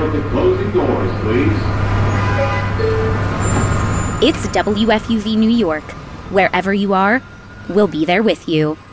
trail to closing doors, please. It's WFUV New York. Wherever you are, we'll be there with you.